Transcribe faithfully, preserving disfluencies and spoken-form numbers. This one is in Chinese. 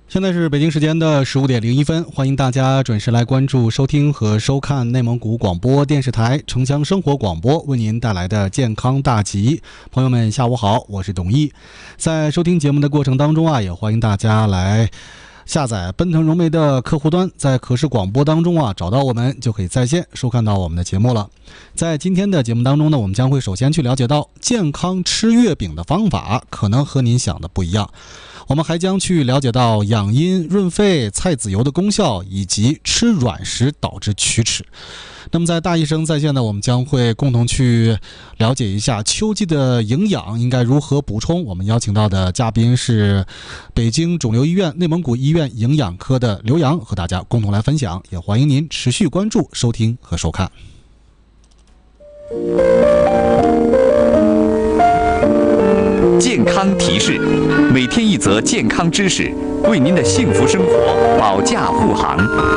现在是北京时间的十五点零一分，欢迎大家准时来关注、收听和收看内蒙古广播电视台城乡生活广播为您带来的健康大集。朋友们，下午好，我是董毅。在收听节目的过程当中啊，也欢迎大家来下载奔腾融媒的客户端，在可视广播当中啊找到我们，就可以在线收看到我们的节目了。在今天的节目当中呢，我们将会首先去了解到健康吃月饼的方法可能和您想的不一样。我们还将去了解到养阴润肺菜籽油的功效，以及吃软食导致龋齿。那么在大医生在线呢，我们将会共同去了解一下秋季的营养应该如何补充。我们邀请到的嘉宾是北京肿瘤医院内蒙古医院营养科的刘洋，和大家共同来分享。也欢迎您持续关注、收听和收看。 健康提示，每天一则健康知识，为您的幸福生活保驾护航。